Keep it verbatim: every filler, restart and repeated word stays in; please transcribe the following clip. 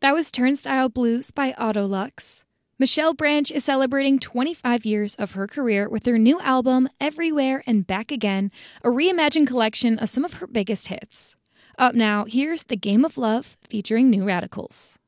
That was Turnstile Blues by Autolux. Michelle Branch is celebrating twenty-five years of her career with her new album, Everywhere and Back Again, a reimagined collection of some of her biggest hits. Up now, here's The Game of Love featuring New Radicals.